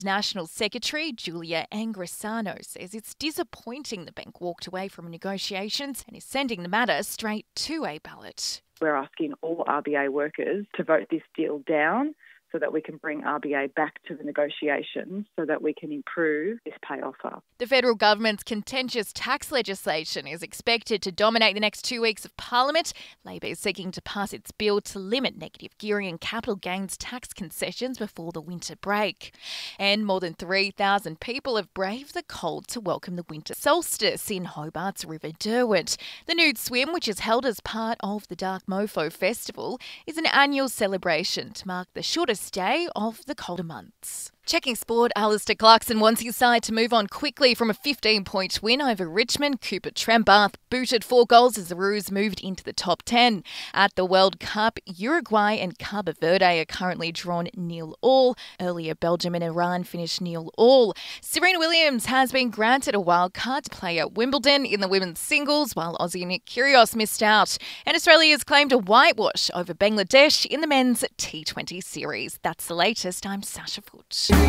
National Secretary Julia Angrisano says it's disappointing the bank walked away from negotiations and is sending the matter straight to a ballot. We're asking all RBA workers to vote this deal down so that we can bring RBA back to the negotiations so that we can improve this pay offer. The federal government's contentious tax legislation is expected to dominate the next 2 weeks of Parliament. Labor is seeking to pass its bill to limit negative gearing and capital gains tax concessions before the winter break. And more than 3,000 people have braved the cold to welcome the winter solstice in Hobart's River Derwent. The nude swim, which is held as part of the Dark Mofo Festival, is an annual celebration to mark the shortest day of the colder months. Checking sport, Alistair Clarkson wants his side to move on quickly from a 15-point win over Richmond. Cooper Trembath booted 4 goals as the Roos moved into the top 10. At the World Cup, Uruguay and Cabo Verde are currently drawn 0-0. Earlier, Belgium and Iran finished 0-0. Serena Williams has been granted a wild card to play at Wimbledon in the women's singles, while Aussie Nick Kyrgios missed out. And Australia has claimed a whitewash over Bangladesh in the men's T20 series. That's the latest. I'm Sasha Foote.